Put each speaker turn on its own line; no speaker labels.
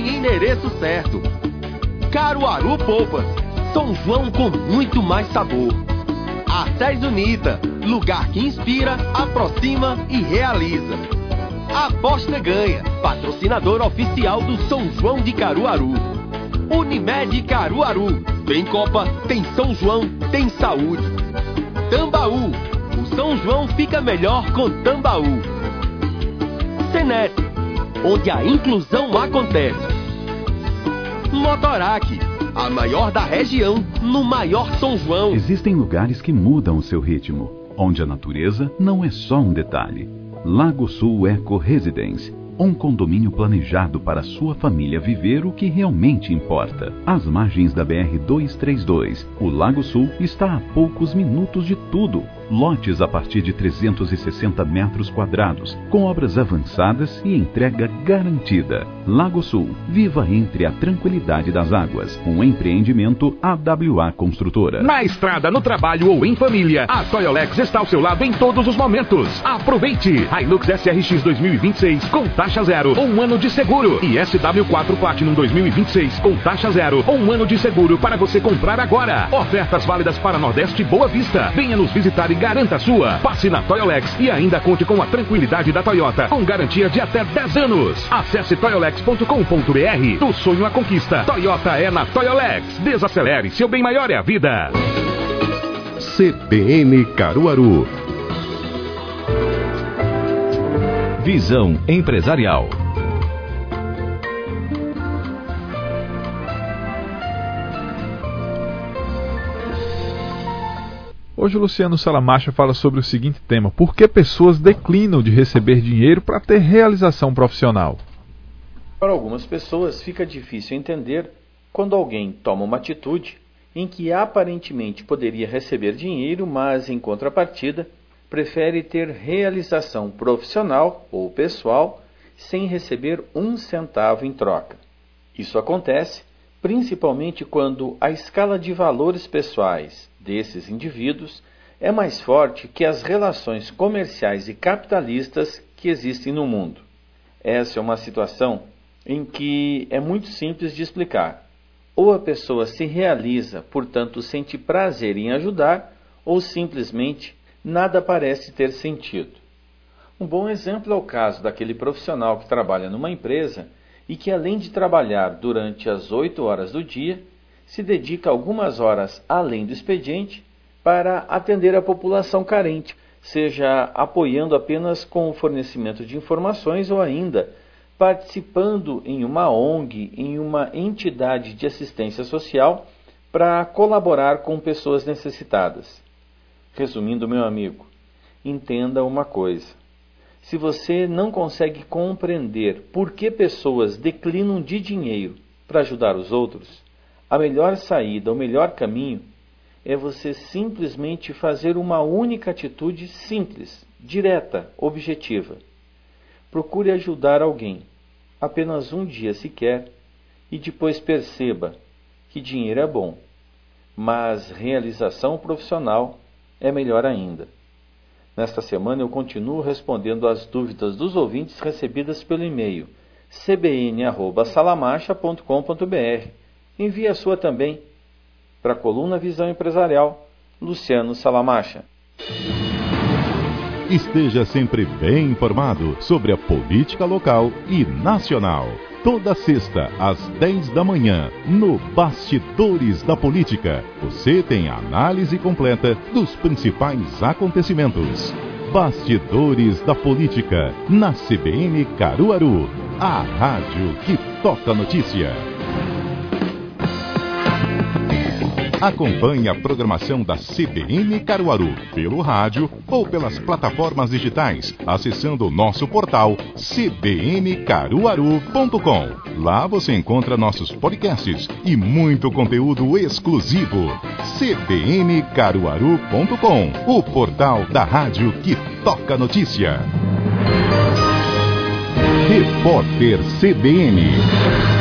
tem endereço certo. Caruaru Polpas, São João com muito mais sabor. Arcés Unida, lugar que inspira, aproxima e realiza. Aposta Ganha, patrocinador oficial do São João de Caruaru. Unimed Caruaru, tem Copa, tem São João, tem saúde. Tambaú, o São João fica melhor com Tambaú. Senet, onde a inclusão acontece. Motorac, a maior da região, no maior São João.
Existem lugares que mudam o seu ritmo, onde a natureza não é só um detalhe. Lago Sul Eco Residence, um condomínio planejado para sua família viver o que realmente importa. Às margens da BR-232, o Lago Sul está a poucos minutos de tudo. Lotes a partir de 360 metros quadrados, com obras avançadas e entrega garantida. Lago Sul, viva entre a tranquilidade das águas. Um empreendimento AWA Construtora.
Na estrada, no trabalho ou em família, a Toyolex está ao seu lado em todos os momentos. Aproveite! Hilux SRX 2026 com taxa zero ou um ano de seguro. E SW4 Platinum 2026 com taxa zero ou um ano de seguro para você comprar agora. Ofertas válidas para Nordeste e Boa Vista. Venha nos visitar e garanta a sua. Passe na Toyolex e ainda conte com a tranquilidade da Toyota, com garantia de até 10 anos. Acesse toyolex.com.br. Do sonho à conquista. Toyota é na Toyolex. Desacelere, seu bem maior é a vida.
CBN Caruaru.
Visão empresarial.
Hoje o Luciano Salamacha fala sobre o seguinte tema: por que pessoas declinam de receber dinheiro para ter realização profissional?
Para algumas pessoas fica difícil entender quando alguém toma uma atitude em que aparentemente poderia receber dinheiro, mas em contrapartida prefere ter realização profissional ou pessoal sem receber um centavo em troca. Isso acontece principalmente quando a escala de valores pessoais desses indivíduos é mais forte que as relações comerciais e capitalistas que existem no mundo. Essa é uma situação em que é muito simples de explicar. Ou a pessoa se realiza, portanto sente prazer em ajudar, ou simplesmente nada parece ter sentido. Um bom exemplo é o caso daquele profissional que trabalha numa empresa e que, além de trabalhar durante as 8 horas do dia, se dedica algumas horas além do expediente para atender a população carente, seja apoiando apenas com o fornecimento de informações ou ainda participando em uma ONG, em uma entidade de assistência social para colaborar com pessoas necessitadas. Resumindo, meu amigo, entenda uma coisa. Se você não consegue compreender por que pessoas declinam de dinheiro para ajudar os outros, a melhor saída, o melhor caminho é você simplesmente fazer uma única atitude simples, direta, objetiva. Procure ajudar alguém, apenas um dia sequer, e depois perceba que dinheiro é bom, mas realização profissional é melhor ainda. Nesta semana eu continuo respondendo às dúvidas dos ouvintes recebidas pelo e-mail cbn@salamacha.com.br. Envie a sua também para a coluna Visão Empresarial, Luciano Salamacha.
Esteja sempre bem informado sobre a política local e nacional. Toda sexta, às 10 da manhã, no Bastidores da Política, você tem a análise completa dos principais acontecimentos. Bastidores da Política, na CBN Caruaru, a rádio que toca a notícia. Acompanhe a programação da CBN Caruaru pelo rádio ou pelas plataformas digitais, acessando o nosso portal cbncaruaru.com. Lá você encontra nossos podcasts e muito conteúdo exclusivo. cbncaruaru.com, o portal da rádio que toca notícia. Repórter CBN.